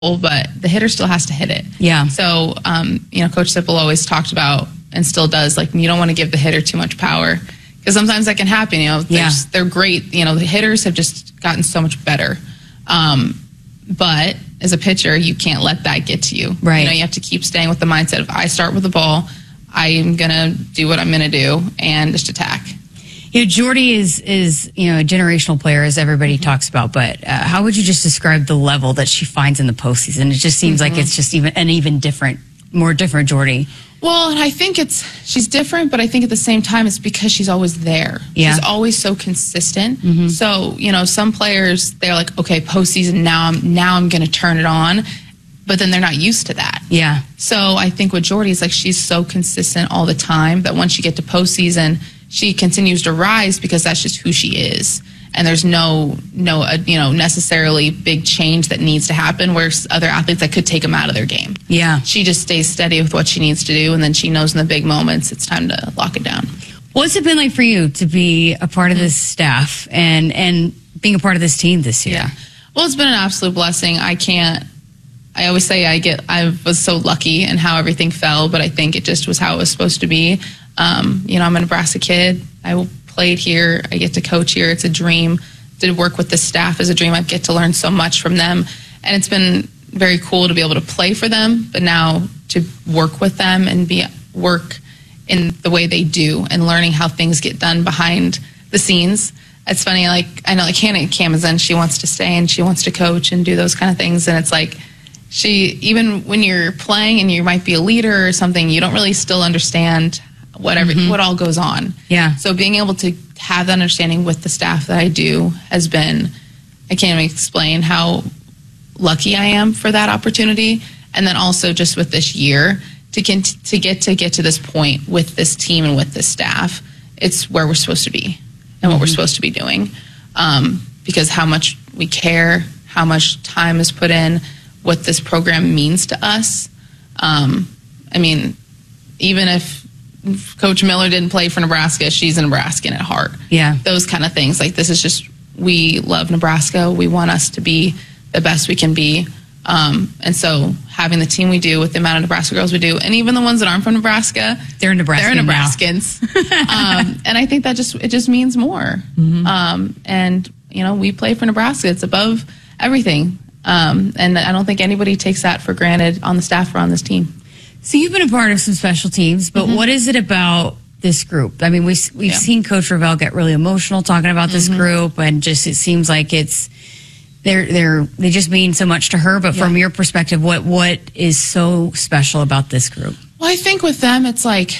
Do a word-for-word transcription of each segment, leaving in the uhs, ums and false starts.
but the hitter still has to hit it. Yeah. So, um, you know, Coach Sipple always talked about and still does, like, you don't want to give the hitter too much power because sometimes that can happen. You know, yeah. they're great. You know, the hitters have just gotten so much better. Um, but as a pitcher, you can't let that get to you. Right. You know, you have to keep staying with the mindset of I start with the ball, I am going to do what I'm going to do and just attack. You know, Jordy is, is, you know, a generational player, as everybody mm-hmm. talks about, but uh, how would you just describe the level that she finds in the postseason? It just seems mm-hmm. like it's just even an even different, more different Jordy. Well, and I think it's, she's different, but I think at the same time it's because she's always there. Yeah. She's always so consistent. Mm-hmm. So, you know, some players, they're like, okay, postseason, now I'm, now I'm going to turn it on. But then they're not used to that. Yeah. So I think with Jordy, it's like she's so consistent all the time that once you get to postseason, she continues to rise because that's just who she is. And there's no, no, uh, you know, necessarily big change that needs to happen where other athletes that could take them out of their game. Yeah. She just stays steady with what she needs to do, and then she knows in the big moments it's time to lock it down. What's it been like for you to be a part of this staff and, and being a part of this team this year? Yeah. Well, it's been an absolute blessing. I can't, I always say I get, I was so lucky in how everything fell, but I think it just was how it was supposed to be. Um, you know, I'm a Nebraska kid. I played here. I get to coach here. It's a dream. To work with the staff is a dream. I get to learn so much from them. And it's been very cool to be able to play for them, but now to work with them and be work in the way they do and learning how things get done behind the scenes. It's funny, like, I know like Hannah Camazin, she wants to stay and she wants to coach and do those kind of things. And it's like, she, even when you're playing and you might be a leader or something, you don't really still understand whatever, mm-hmm. what all goes on. Yeah. So being able to have that understanding with the staff that I do has been, I can't even explain how lucky I am for that opportunity. And then also just with this year to get to get to get to this point with this team and with this staff, it's where we're supposed to be and mm-hmm. what we're supposed to be doing. Um, because how much we care, how much time is put in, what this program means to us. Um, I mean, even if Coach Miller didn't play for Nebraska, she's a Nebraskan at heart. Yeah. Those kind of things. Like, this is just, we love Nebraska. We want us to be the best we can be. Um, and so having the team we do with the amount of Nebraska girls we do, and even the ones that aren't from Nebraska, they're Nebraskan they're Nebraskans. um, and I think that just, it just means more. Mm-hmm. Um, and, you know, we play for Nebraska. It's above everything. Um, and I don't think anybody takes that for granted on the staff or on this team. So you've been a part of some special teams, but mm-hmm. what is it about this group? I mean, we, we've yeah. seen Coach Ravel get really emotional talking about this mm-hmm. group, and just it seems like it's they're they're they just mean so much to her. But yeah. from your perspective, what what is so special about this group? Well, I think with them, it's like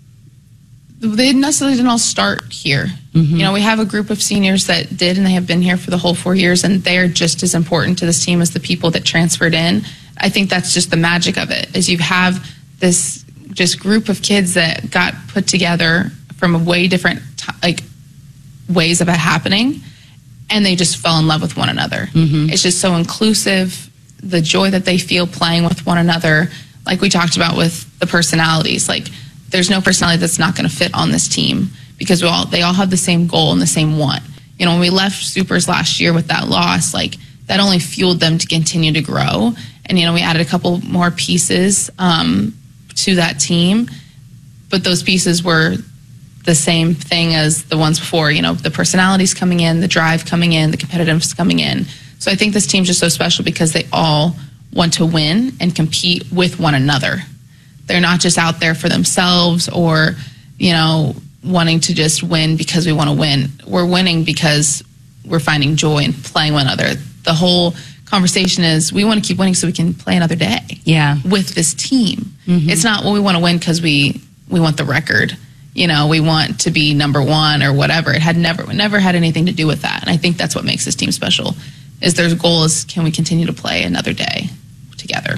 they necessarily didn't all start here. Mm-hmm. You know, we have a group of seniors that did, and they have been here for the whole four years, and they are just as important to this team as the people that transferred in. I think that's just the magic of it, is you have this just group of kids that got put together from a way different t- like ways of it happening, and they just fell in love with one another. Mm-hmm. It's just so inclusive, the joy that they feel playing with one another, like we talked about with the personalities. Like, there's no personality that's not going to fit on this team because we all they all have the same goal and the same want. You know, when we left Supers last year with that loss, like, that only fueled them to continue to grow. And, you know, we added a couple more pieces um, to that team, but those pieces were the same thing as the ones before. You know, the personalities coming in, the drive coming in, the competitiveness coming in. So I think this team's just so special because they all want to win and compete with one another. They're not just out there for themselves or, you know, wanting to just win because we want to win. We're winning because we're finding joy in playing one another. The whole conversation is we want to keep winning so we can play another day yeah. with this team. Mm-hmm. It's not, well, we want to win because we, we want the record. You know, we want to be number one or whatever. It had never, never had anything to do with that. And I think that's what makes this team special, is their goal is, can we continue to play another day together?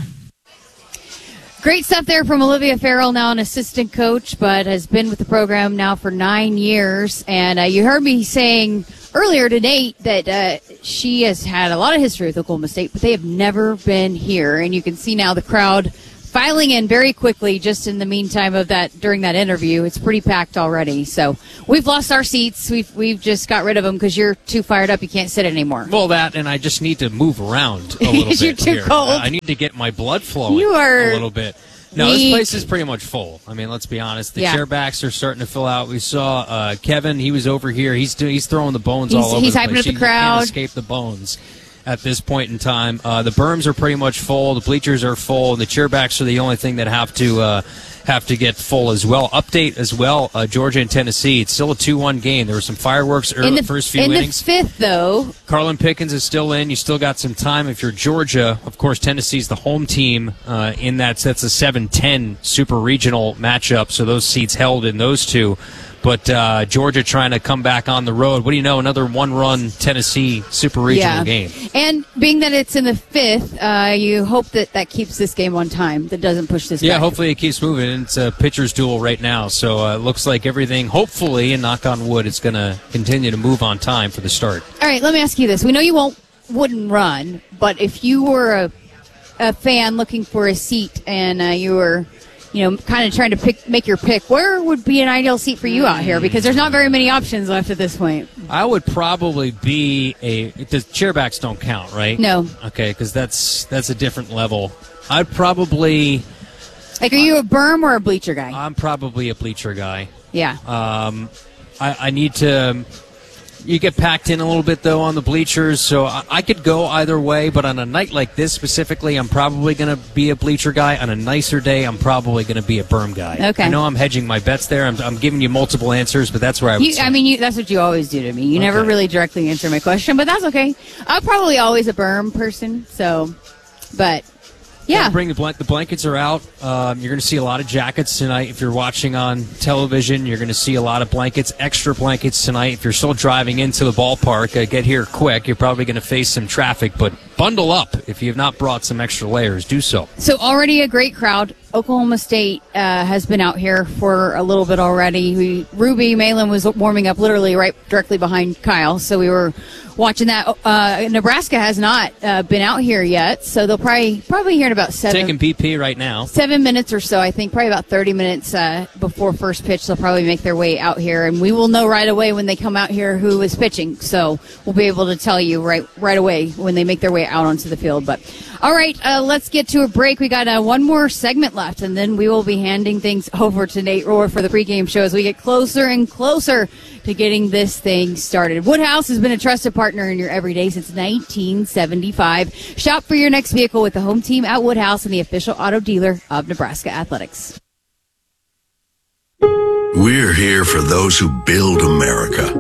Great stuff there from Olivia Farrell, now an assistant coach, but has been with the program now for nine years. And uh, you heard me saying earlier to Nate that uh, she has had a lot of history with Oklahoma State, but they have never been here. And you can see now the crowd filing in very quickly just in the meantime of that, during that interview. It's pretty packed already. So we've lost our seats. We've, we've just got rid of them because you're too fired up. You can't sit anymore. Well, that, and I just need to move around a little bit. You're too here. cold. I need to get my blood flowing You are a little bit. No, weak. this place is pretty much full. I mean, let's be honest. The Yeah. chairbacks are starting to fill out. We saw uh, Kevin. He was over here. He's doing, he's throwing the bones He's- all over he's the hyping place. up the You crowd. can't escape the bones at this point in time. Uh, the berms are pretty much full. The bleachers are full. The chairbacks are the only thing that have to uh, have to get full as well. Update as well, uh, Georgia and Tennessee. It's still a two one game. There were some fireworks early In the first few in innings. the fifth, though, Carlin Pickens is still in. You still got some time if you're Georgia. Of course, Tennessee's the home team uh, in that. That's a seven ten super regional matchup, so those seats held in those two. But uh, Georgia trying to come back on the road. What do you know? Another one-run Tennessee super regional yeah. game. And being that it's in the fifth, uh, you hope that that keeps this game on time, that doesn't push this Yeah, back. hopefully it keeps moving. It's a pitcher's duel right now, so uh, it looks like everything, hopefully, and knock on wood, it's going to continue to move on time for the start. All right, let me ask you this. We know you won't wouldn't run, but if you were a, a fan looking for a seat and uh, you were, you know, kind of trying to pick, make your pick, where would be an ideal seat for you out here? Because there's not very many options left at this point. I would probably be a. The chairbacks don't count, right? No. Okay, because that's that's a different level. I'd probably. Like, are you a berm or a bleacher guy? I'm probably a bleacher guy. Yeah. Um, I, I need to. You get packed in a little bit, though, on the bleachers, so I, I could go either way, but on a night like this specifically, I'm probably going to be a bleacher guy. On a nicer day, I'm probably going to be a berm guy. Okay. I know I'm hedging my bets there. I'm, I'm giving you multiple answers, but that's where I would You, say. I mean, you, that's what you always do to me. You never Okay. really directly answer my question, but that's okay. I'm probably always a berm person, so, but, yeah. Bring the, blan- the blankets are out. Um, you're going to see a lot of jackets tonight. If you're watching on television, you're going to see a lot of blankets, extra blankets tonight. If you're still driving into the ballpark, uh, get here quick. You're probably going to face some traffic, but bundle up. If you have not brought some extra layers, do so. So already a great crowd. Oklahoma State uh, has been out here for a little bit already. We, Ruby Malin was warming up literally right directly behind Kyle, so we were watching that. Uh, Nebraska has not uh, been out here yet, so they'll probably probably hear in about seven Taking B P right now. seven minutes or so. I think probably about thirty minutes uh, before first pitch, they'll probably make their way out here, and we will know right away when they come out here who is pitching. So we'll be able to tell you right right away when they make their way out onto the field. But all right, uh, let's get to a break. We got uh, one more segment left, and then we will be handing things over to Nate Rohr for the pregame show as we get closer and closer to getting this thing started. Woodhouse has been a trusted partner in your everyday since nineteen seventy-five. Shop for your next vehicle with the home team at Woodhouse and the official auto dealer of Nebraska Athletics. We're here for those who build America.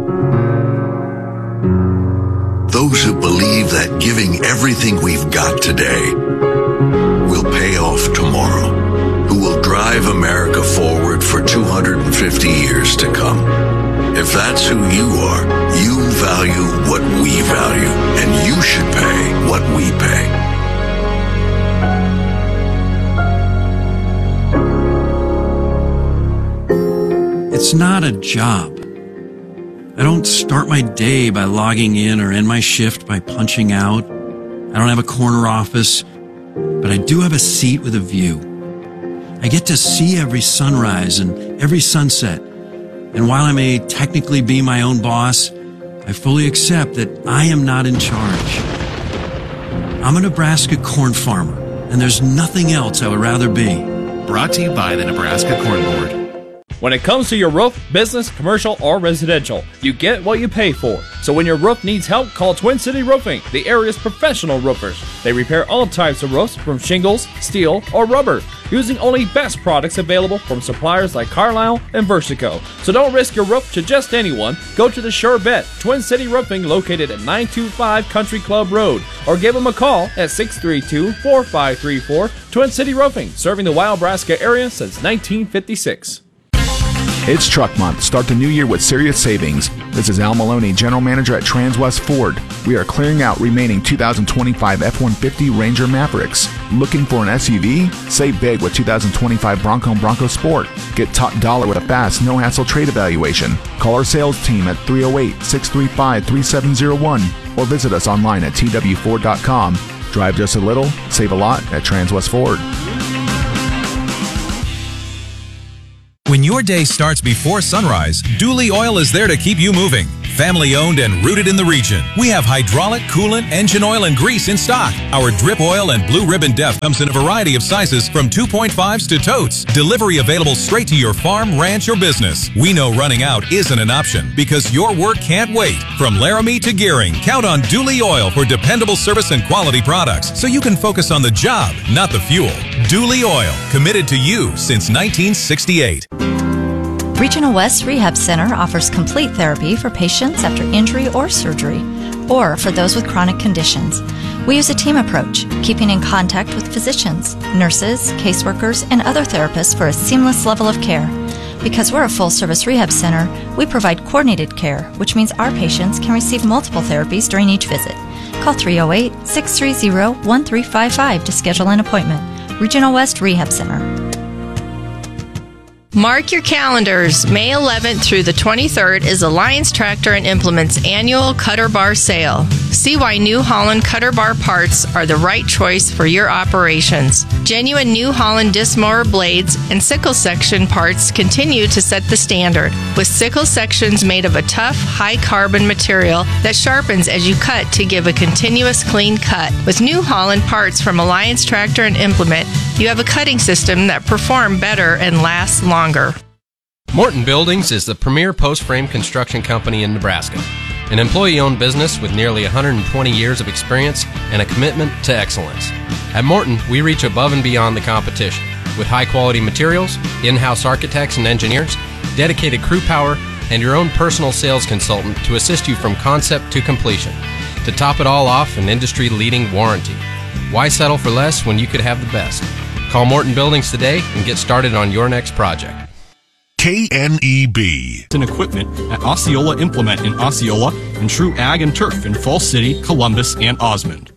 Those who believe that giving everything we've got today will pay off tomorrow. Who will drive America forward for two hundred fifty years to come. If that's who you are, you value what we value, and you should pay what we pay. It's not a job. I don't start my day by logging in or end my shift by punching out. I don't have a corner office, but I do have a seat with a view. I get to see every sunrise and every sunset. And while I may technically be my own boss, I fully accept that I am not in charge. I'm a Nebraska corn farmer, and there's nothing else I would rather be. Brought to you by the Nebraska Corn Board. When it comes to your roof, business, commercial, or residential, you get what you pay for. So when your roof needs help, call Twin City Roofing, the area's professional roofers. They repair all types of roofs from shingles, steel, or rubber, using only best products available from suppliers like Carlisle and Versico. So don't risk your roof to just anyone. Go to the Sure Bet, Twin City Roofing, located at nine two five Country Club Road, or give them a call at six three two, four five three four. Twin City Roofing, serving the Wild Nebraska area since nineteen fifty-six. It's Truck Month. Start the new year with serious savings. This is Al Maloney, General Manager at Transwest Ford. We are clearing out remaining two thousand twenty-five F one fifty Ranger Mavericks. Looking for an S U V? Save big with two thousand twenty-five Bronco and Bronco Sport. Get top dollar with a fast, no-hassle trade evaluation. Call our sales team at three oh eight, six three five, three seven oh one or visit us online at T W Ford dot com. Drive just a little, save a lot at Transwest Ford. When your day starts before sunrise, Dooley Oil is there to keep you moving. Family owned and rooted in the region. We have hydraulic, coolant, engine oil, and grease in stock. Our drip oil and blue ribbon depth comes in a variety of sizes from two point fives to totes. Delivery available straight to your farm, ranch, or business. We know running out isn't an option because your work can't wait. From Laramie to Gearing, count on Dooley Oil for dependable service and quality products so you can focus on the job, not the fuel. Dooley Oil, committed to you since nineteen sixty-eight. Regional West Rehab Center offers complete therapy for patients after injury or surgery, or for those with chronic conditions. We use a team approach, keeping in contact with physicians, nurses, caseworkers, and other therapists for a seamless level of care. Because we're a full-service rehab center, we provide coordinated care, which means our patients can receive multiple therapies during each visit. Call three oh eight, six three zero, one three five five to schedule an appointment. Regional West Rehab Center. Mark your calendars. May eleventh through the twenty-third is Alliance Tractor and Implements annual Cutter Bar sale. See why New Holland Cutter Bar parts are the right choice for your operations. Genuine New Holland disc mower blades and sickle section parts continue to set the standard, with sickle sections made of a tough, high-carbon material that sharpens as you cut to give a continuous clean cut. With New Holland parts from Alliance Tractor and Implement, you have a cutting system that performs better and lasts longer. Morton Buildings is the premier post-frame construction company in Nebraska, an employee-owned business with nearly one hundred twenty years of experience and a commitment to excellence. At Morton, we reach above and beyond the competition with high-quality materials, in-house architects and engineers, dedicated crew power, and your own personal sales consultant to assist you from concept to completion. To top it all off, an industry-leading warranty. Why settle for less when you could have the best? Call Morton Buildings today and get started on your next project. K N E B. And equipment at Osceola Implement in Osceola and True Ag and Turf in Falls City, Columbus, and Osmond.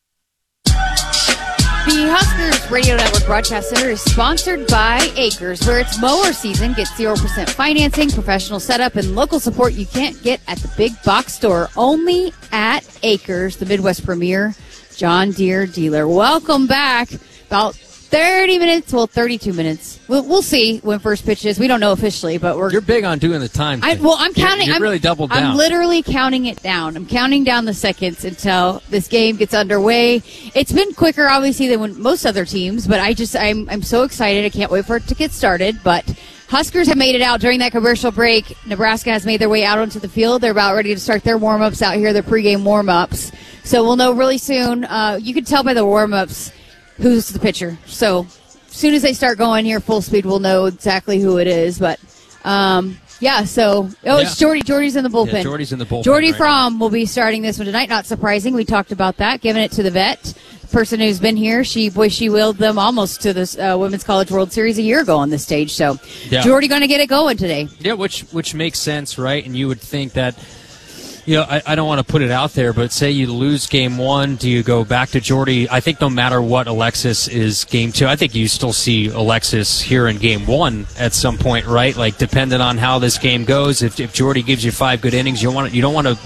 The Huskers Radio Network Broadcast Center is sponsored by Acres, where it's mower season. Get zero percent financing, professional setup, and local support you can't get at the big box store. Only at Acres, the Midwest premier John Deere dealer. Welcome back. About thirty minutes, well, thirty-two minutes. We'll, we'll see when first pitch is. We don't know officially, but we're... You're big on doing the time I, well, I'm counting... You're, you're I'm, really doubled down. I'm literally counting it down. I'm counting down the seconds until this game gets underway. It's been quicker, obviously, than when most other teams, but I just, I'm, I'm so excited. I can't wait for it to get started, but... Huskers have made it out during that commercial break. Nebraska has made their way out onto the field. They're about ready to start their warm-ups out here, their pregame warm-ups. So we'll know really soon. Uh, you can tell by the warm-ups who's the pitcher. So as soon as they start going here full speed, we'll know exactly who it is. But, um, yeah, so, oh, it's Yeah. Jordy. Jordy's in the bullpen. Yeah, Jordy's in the bullpen Jordy right Fromm will be starting this one tonight. Not surprising. We talked about that, giving it to the vet. Person who's been here, she boy, she willed them almost to this uh, Women's College World Series a year ago on this stage. So, Yeah. Jordy going to get it going today. Yeah, which which makes sense, right? And you would think that, you know, I, I don't want to put it out there, but say you lose game one, do you go back to Jordy? I think no matter what Alexis is game two, I think you still see Alexis here in game one at some point, right? Like, depending on how this game goes, if if Jordy gives you five good innings, you want you don't want to.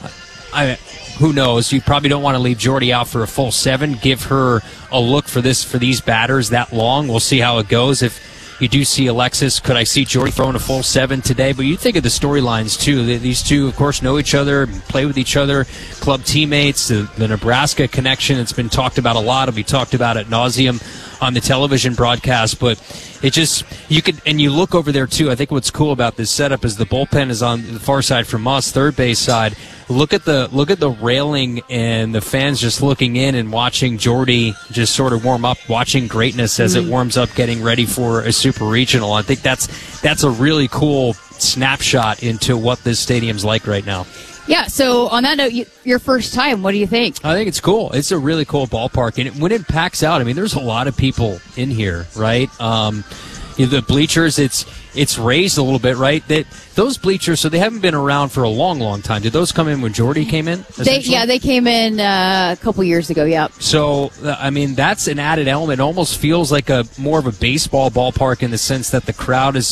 I. Who knows? You probably don't want to leave Jordy out for a full seven. Give her a look for this for these batters that long. We'll see how it goes. If you do see Alexis, could I see Jordy throwing a full seven today? But you think of the storylines too. These two, of course, know each other, play with each other, club teammates. The, the Nebraska connection. It's been talked about a lot. It'll be talked about at nauseum on the television broadcast, but it just, you could, and you look over there too. I think what's cool about this setup is the bullpen is on the far side from us, third base side. Look at the look at the railing and the fans just looking in and watching Jordy just sort of warm up, watching greatness as mm-hmm. it warms up, getting ready for a super regional. I think that's that's a really cool snapshot into what this stadium's like right now. Yeah, so on that note, you, your first time, what do you think? I think it's cool. It's a really cool ballpark. And it, when it packs out, I mean, there's a lot of people in here, right? Um, you know, the bleachers, it's it's raised a little bit, right? That those bleachers, so they haven't been around for a long, long time. Did those come in when Jordy came in? They, yeah, they came in uh, a couple years ago, yeah. So, I mean, that's an added element. It almost feels like a more of a baseball ballpark in the sense that the crowd is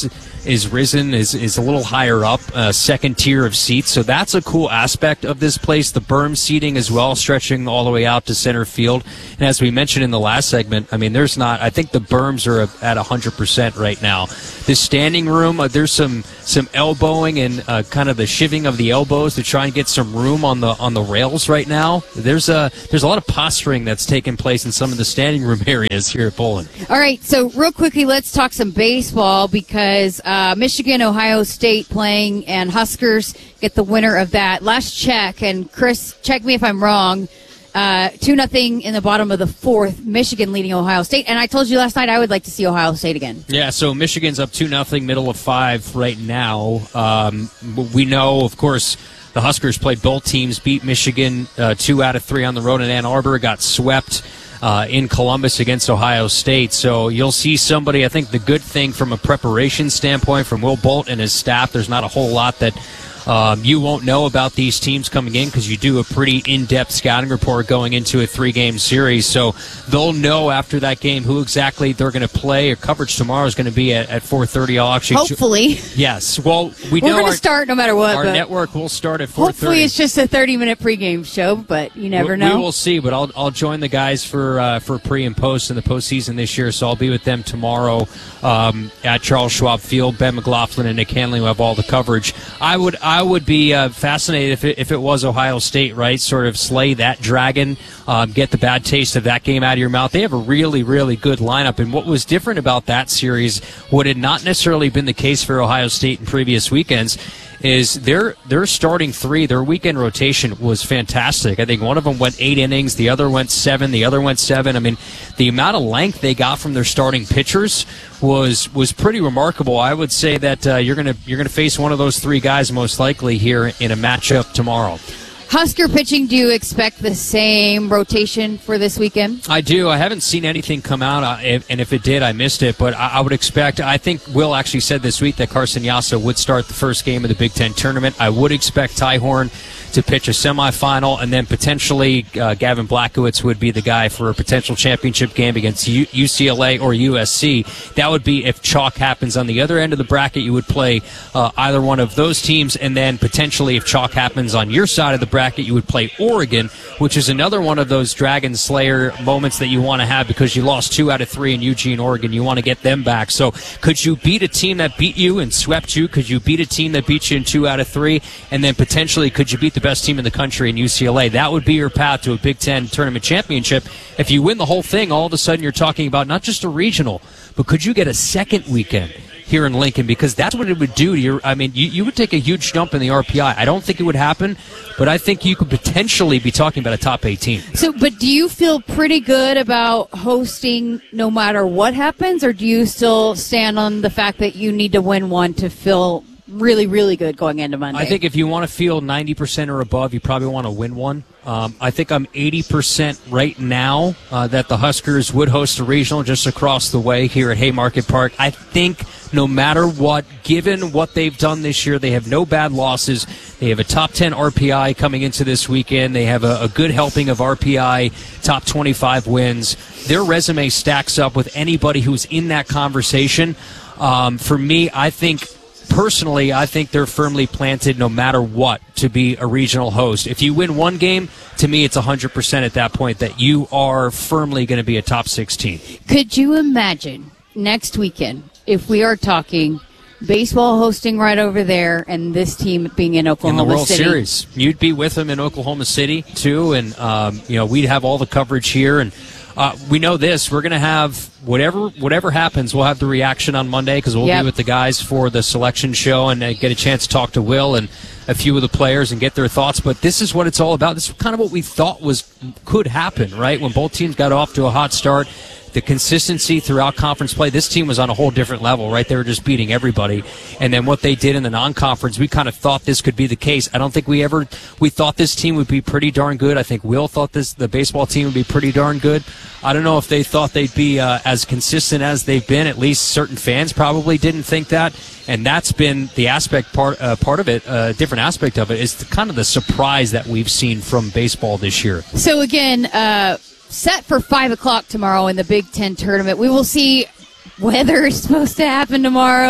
is risen, is, is a little higher up, uh, second tier of seats. So that's a cool aspect of this place. The berm seating as well, stretching all the way out to center field. And as we mentioned in the last segment, I mean, there's not, I think the berms are at one hundred percent right now. The standing room, uh, there's some, some elbowing and uh, kind of the shivving of the elbows to try and get some room on the on the rails right now. There's a, there's a lot of posturing that's taking place in some of the standing room areas here at Bowling. All right, so real quickly, let's talk some baseball because uh, Michigan, Ohio State playing, and Huskers get the winner of that. Last check, and Chris, check me if I'm wrong, uh, two nothing in the bottom of the fourth, Michigan leading Ohio State. And I told you last night I would like to see Ohio State again. Yeah, so Michigan's up two nothing, middle of five right now. Um, we know, of course, the Huskers played both teams, beat Michigan uh, two out of three on the road in Ann Arbor, got swept Uh, in Columbus against Ohio State. So you'll see somebody, I think the good thing from a preparation standpoint from Will Bolt and his staff, there's not a whole lot that um, you won't know about these teams coming in because you do a pretty in-depth scouting report going into a three-game series. So they'll know after that game who exactly they're going to play. Or coverage tomorrow is going to be at, at four thirty. I'll actually Hopefully. Ju- yes. Well, we We're know going our, to start no matter what. Our but network will start at four thirty. hopefully it's just a thirty-minute pregame show, but you never we, know. We will see, but I'll I'll join the guys for uh, for pre and post in the postseason this year, so I'll be with them tomorrow um, at Charles Schwab Field. Ben McLaughlin and Nick Hanley will have all the coverage. I would I would be uh, fascinated if it, if it was Ohio State, right? Sort of slay that dragon, um, get the bad taste of that game out of your mouth. They have a really, really good lineup, and what was different about that series, what had not necessarily been the case for Ohio State in previous weekends, is their their starting three, their weekend rotation was fantastic. I think one of them went eight innings, the other went seven, the other went seven. I mean, the amount of length they got from their starting pitchers was was pretty remarkable. I would say that uh, you're gonna you're gonna face one of those three guys most likely here in a matchup tomorrow. Husker pitching, do you expect the same rotation for this weekend? I do. I haven't seen anything come out, uh, if, and if it did, I missed it. But I, I would expect, I think Will actually said this week that Carson Yassa would start the first game of the Big Ten tournament. I would expect Ty Horn to pitch a semifinal, and then potentially uh, Gavin Blackowitz would be the guy for a potential championship game against U- UCLA or U S C. That would be if chalk happens on the other end of the bracket. You would play uh, either one of those teams, and then potentially if chalk happens on your side of the bracket, you would play Oregon, which is another one of those Dragon Slayer moments that you want to have because you lost two out of three in Eugene, Oregon. You want to get them back. So could you beat a team that beat you and swept you? Could you beat a team that beat you in two out of three? And then potentially could you beat the best team in the country in U C L A? That would be your path to a Big Ten tournament championship. If you win the whole thing, all of a sudden you're talking about not just a regional, but could you get a second weekend here in Lincoln? Because that's what it would do to your, I mean, you, you would take a huge jump in the R P I. I don't think it would happen, but I think you could potentially be talking about a top eighteen. So, but do you feel pretty good about hosting no matter what happens, or do you still stand on the fact that you need to win one to feel really, really good going into Monday? I think if you want to feel ninety percent or above, you probably want to win one. Um, I think I'm eighty percent right now uh, that the Huskers would host a regional just across the way here at Haymarket Park. I think no matter what, given what they've done this year, they have no bad losses. They have a top ten R P I coming into this weekend. They have a, a good helping of R P I, top twenty-five wins. Their resume stacks up with anybody who's in that conversation. Um, for me, I think... Personally, I think they're firmly planted no matter what to be a regional host. If you win one game, to me it's one hundred percent at that point that you are firmly going to be a top sixteen. Could you imagine next weekend if we are talking baseball hosting right over there and this team being in Oklahoma City? In the World City? Series. You'd be with them in Oklahoma City, too, and um, you know we'd have all the coverage here, and Uh, we know this. We're going to have whatever whatever happens. We'll have the reaction on Monday because we'll yep. be with the guys for the selection show and uh, get a chance to talk to Will and a few of the players and get their thoughts. But this is what it's all about. This is kind of what we thought was could happen, right? When both teams got off to a hot start, the consistency throughout conference play. This team was on a whole different level, right? They were just beating everybody. And then what they did in the non-conference, we kind of thought this could be the case. I don't think we ever, we thought this team would be pretty darn good. I think Will thought this, the baseball team would be pretty darn good. I don't know if they thought they'd be uh, as consistent as they've been. At least certain fans probably didn't think that. And that's been the aspect part, uh, part of it, a uh, different aspect of it, is the, kind of the surprise that we've seen from baseball this year. So again, uh, set for five o'clock tomorrow in the Big Ten tournament. We will see weather is supposed to happen tomorrow.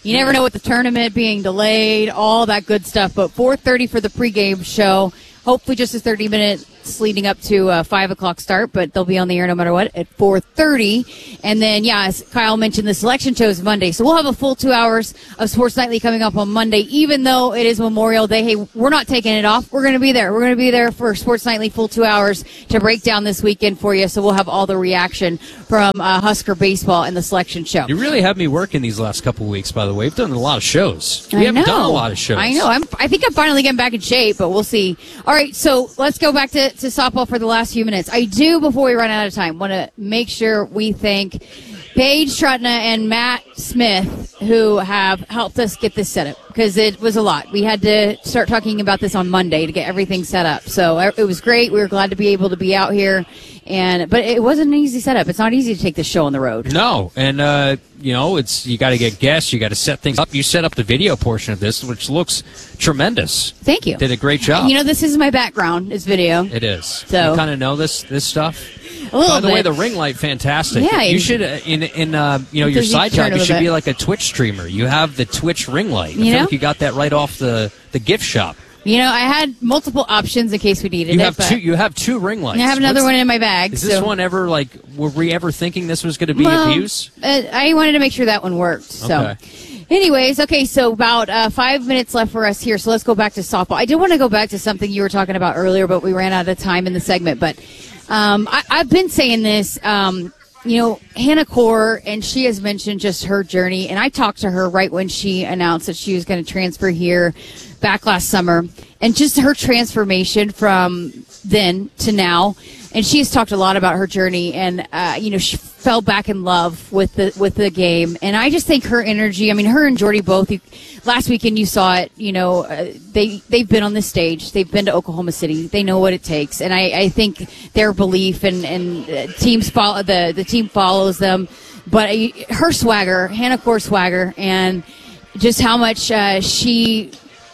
You never know with the tournament being delayed, all that good stuff. But four thirty for the pregame show. Hopefully just a thirty minutes leading up to a five o'clock start, but they'll be on the air no matter what at four thirty. And then, yeah, as Kyle mentioned, the selection show is Monday. So we'll have a full two hours of Sports Nightly coming up on Monday, even though it is Memorial Day. Hey, we're not taking it off. We're going to be there. We're going to be there for Sports Nightly full two hours to break down this weekend for you. So we'll have all the reaction from uh, Husker baseball and the selection show. You really have me working these last couple of weeks, by the way. We've done a lot of shows. We I haven't know. done a lot of shows. I know. I'm, I think I'm finally getting back in shape, but we'll see. All right, so let's go back to, to softball for the last few minutes. I do, before we run out of time, want to make sure we thank Paige Trutna and Matt Smith, who have helped us get this set up, because it was a lot. We had to start talking about this on Monday to get everything set up. So it was great. We were glad to be able to be out here. And but it wasn't an easy setup. It's not easy to take this show on the road. No, and uh, you know, it's you got to get guests, you got to set things up. You set up the video portion of this, which looks tremendous. Thank you. Did a great job. You know, this is my background, is video. It is. So you kind of know this this stuff. A little By the bit. way, the ring light, fantastic. Yeah, you you- should uh, in in uh, you know your Does he side turn job. a You little should bit? be like a Twitch streamer. You have the Twitch ring light. I You feel know? like you got that right off the the gift shop. You know, I had multiple options in case we needed You it. have but two. You have two ring lights. I have another What's- one in my bag. Is this so- one ever like? Were we ever thinking this was going to be Well, abuse? Uh, I wanted to make sure that one worked. So, Okay. anyways, okay, so about uh, five minutes left for us here. So let's go back to softball. I did want to go back to something you were talking about earlier, but we ran out of time in the segment. But um, I, I've been saying this. Um, you know, Hannah Core, and she has mentioned just her journey. And I talked to her right when she announced that she was going to transfer here back last summer. And just her transformation from then to now. And she has talked a lot about her journey, and uh, you know, she fell back in love with the with the game. And I just think her energy. I mean, her and Jordy both. You, last weekend, you saw it. You know, uh, they they've been on this stage. They've been to Oklahoma City. They know what it takes. And I, I think their belief and and uh, teams follow the the team follows them. But uh, her swagger, Hannah Core swagger, and just how much uh, she.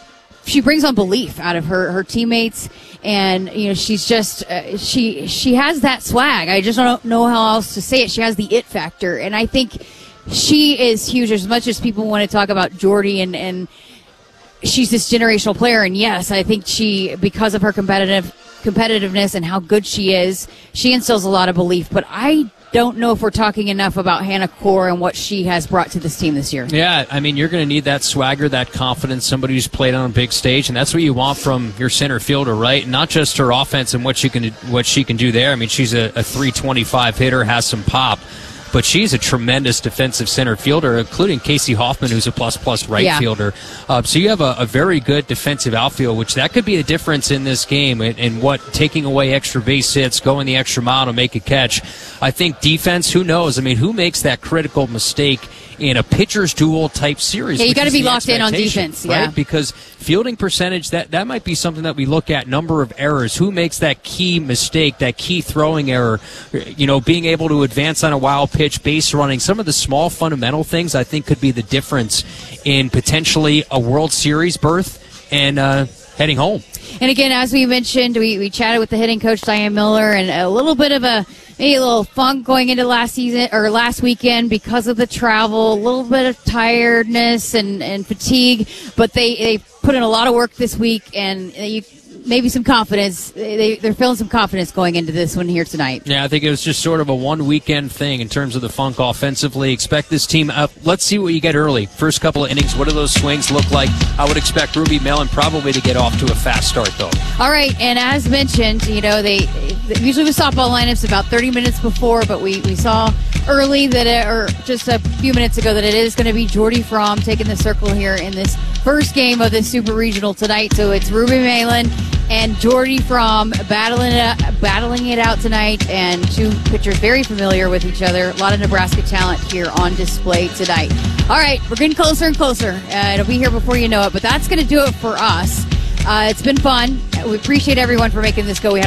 She brings on belief out of her, her teammates, and you know she's just uh, she she has that swag. I just don't know how else to say it. She has the it factor, and I think she is huge. As much as people want to talk about Jordy and and she's this generational player, and yes, I think she, because of her competitive competitiveness and how good she is, she instills a lot of belief. But I don't know if we're talking enough about Hannah Core and what she has brought to this team this year. Yeah, I mean, you're going to need that swagger, that confidence, somebody who's played on a big stage, and that's what you want from your center fielder, right? Not just her offense and what she can what she can do there. I mean, she's a, a three twenty-five hitter, has some pop, but she's a tremendous defensive center fielder, including Casey Hoffman, who's a plus-plus right Yeah. fielder. Uh, so you have a, a very good defensive outfield, which that could be a difference in this game, and, and what taking away extra base hits, going the extra mile to make a catch. I think defense, who knows? I mean, who makes that critical mistake in a pitcher's duel type series? Yeah, you which gotta is be the locked in on expectation, defense, right? yeah. Because fielding percentage, that, that might be something that we look at, number of errors. Who makes that key mistake, that key throwing error? You know, being able to advance on a wild pitch, base running, some of the small fundamental things I think could be the difference in potentially a World Series berth and uh, heading home. And again, as we mentioned, we, we chatted with the hitting coach, Diane Miller, and a little bit of a maybe a little funk going into last season or last weekend because of the travel, a little bit of tiredness and, and fatigue. But they, they put in a lot of work this week, and you, maybe some confidence. They, they're feeling some confidence going into this one here tonight. Yeah, I think it was just sort of a one-weekend thing in terms of the funk offensively. Expect this team up. Let's see what you get early. First couple of innings, what do those swings look like? I would expect Ruby Mellon probably to get off to a fast start, though. All right, and as mentioned, you know, they usually with softball lineups about thirty minutes before, but we, we saw early that, it, or just a few minutes ago, that it is going to be Jordy Fromm taking the circle here in this first game of this Super Regional tonight. So it's Ruby Malin and Jordy Fromm battling it, out, battling it out tonight, and two pitchers very familiar with each other. A lot of Nebraska talent here on display tonight. All right, we're getting closer and closer. Uh, it'll be here before you know it, but that's going to do it for us. Uh, it's been fun. We appreciate everyone for making this go. We had